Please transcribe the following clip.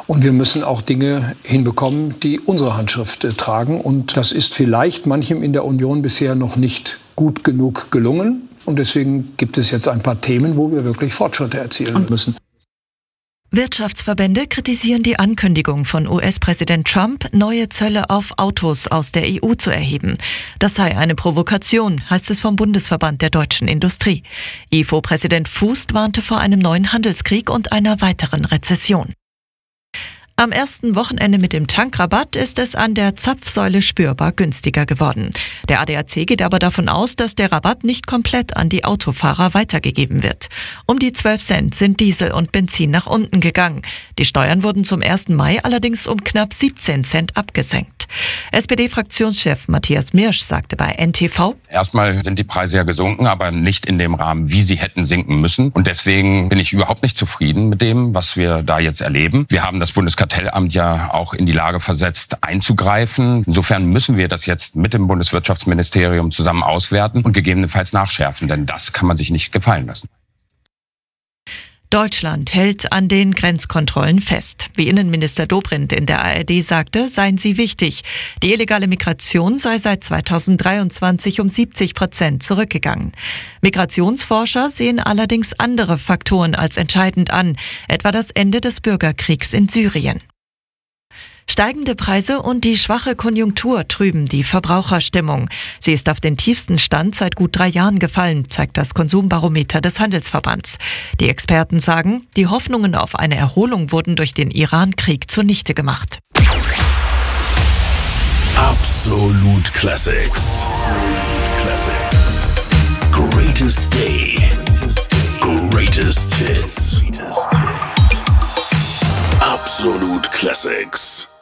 Und wir müssen auch Dinge hinbekommen, die unsere Handschrift tragen. Und das ist vielleicht manchem in der Union bisher noch nicht gut genug gelungen. Und deswegen gibt es jetzt ein paar Themen, wo wir wirklich Fortschritte erzielen müssen. Wirtschaftsverbände kritisieren die Ankündigung von US-Präsident Trump, neue Zölle auf Autos aus der EU zu erheben. Das sei eine Provokation, heißt es vom Bundesverband der deutschen Industrie. IFO-Präsident Fußt warnte vor einem neuen Handelskrieg und einer weiteren Rezession. Am ersten Wochenende mit dem Tankrabatt ist es an der Zapfsäule spürbar günstiger geworden. Der ADAC geht aber davon aus, dass der Rabatt nicht komplett an die Autofahrer weitergegeben wird. Um die 12 Cent sind Diesel und Benzin nach unten gegangen. Die Steuern wurden zum 1. Mai allerdings um knapp 17 Cent abgesenkt. SPD-Fraktionschef Matthias Mirsch sagte bei NTV: Erstmal sind die Preise ja gesunken, aber nicht in dem Rahmen, wie sie hätten sinken müssen. Und deswegen bin ich überhaupt nicht zufrieden mit dem, was wir da jetzt erleben. Wir haben das Bundeskartellamt ja auch in die Lage versetzt, einzugreifen. Insofern müssen wir das jetzt mit dem Bundeswirtschaftsministerium zusammen auswerten und gegebenenfalls nachschärfen, denn das kann man sich nicht gefallen lassen. Deutschland hält an den Grenzkontrollen fest. Wie Innenminister Dobrindt in der ARD sagte, seien sie wichtig. Die illegale Migration sei seit 2023 um 70% zurückgegangen. Migrationsforscher sehen allerdings andere Faktoren als entscheidend an, etwa das Ende des Bürgerkriegs in Syrien. Steigende Preise und die schwache Konjunktur trüben die Verbraucherstimmung. Sie ist auf den tiefsten Stand seit gut 3 Jahren gefallen, zeigt das Konsumbarometer des Handelsverbands. Die Experten sagen, die Hoffnungen auf eine Erholung wurden durch den Iran-Krieg zunichte gemacht. Absolute Classics. Greatest Day. Greatest Hits. Absolute Classics.